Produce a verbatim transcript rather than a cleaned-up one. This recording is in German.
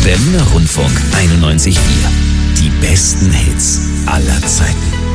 Berliner Rundfunk einundneunzig Komma vier. Die besten Hits aller Zeiten.